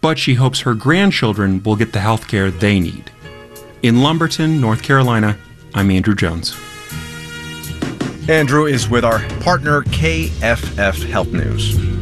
but she hopes her grandchildren will get the health care they need. In Lumberton, North Carolina, I'm Andrew Jones. Andrew is with our partner, KFF Health News.